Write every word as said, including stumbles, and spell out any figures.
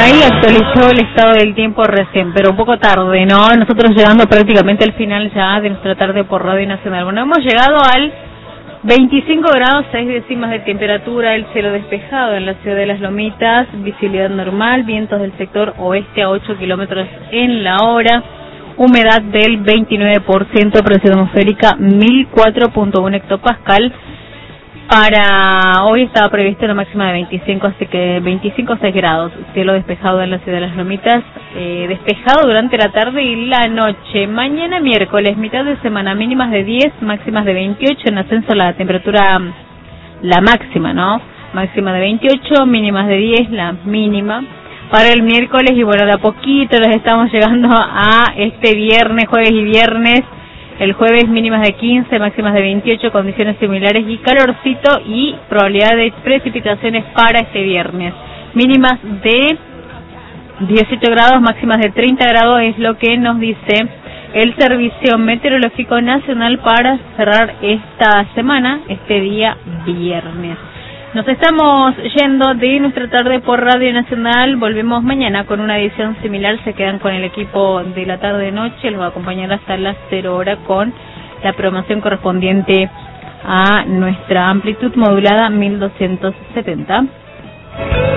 ahí actualizó el estado del tiempo recién, pero un poco tarde, ¿no? Nosotros llegando prácticamente al final ya de nuestra tarde por Radio Nacional. Bueno, hemos llegado al veinticinco grados, seis décimas de temperatura, el cielo despejado en la ciudad de Las Lomitas, visibilidad normal, vientos del sector oeste a ocho kilómetros en la hora, humedad del veintinueve por ciento, presión atmosférica mil cuatro punto uno hectopascal. Para hoy estaba previsto una máxima de veinticinco, así que veinticinco a seis grados, cielo despejado en la ciudad de Las Lomitas, eh, despejado durante la tarde y la noche. Mañana miércoles, mitad de semana, mínimas de diez, máximas de veintiocho, en ascenso la temperatura, la máxima, ¿no? Máxima de veintiocho, mínimas de diez, la mínima. Para el miércoles, y bueno, de a poquito les estamos llegando a este viernes, jueves y viernes. El jueves mínimas de quince, máximas de veintiocho, condiciones similares y calorcito y probabilidad de precipitaciones para este viernes. Mínimas de dieciocho grados, máximas de treinta grados es lo que nos dice el Servicio Meteorológico Nacional para cerrar esta semana, este día viernes. Nos estamos yendo de nuestra tarde por Radio Nacional. Volvemos mañana con una edición similar. Se quedan con el equipo de la tarde-noche. Los va a acompañar hasta las cero hora con la programación correspondiente a nuestra amplitud modulada mil doscientos setenta.